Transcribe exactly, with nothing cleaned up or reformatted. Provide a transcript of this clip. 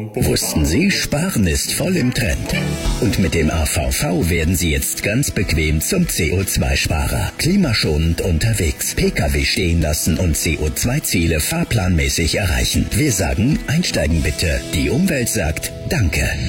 Wussten Sie, Sparen ist voll im Trend. Und mit dem A V V werden Sie jetzt ganz bequem zum C O zwei Sparer. Klimaschonend unterwegs, Pkw stehen lassen und C O zwei Ziele fahrplanmäßig erreichen. Wir sagen, einsteigen bitte. Die Umwelt sagt, danke.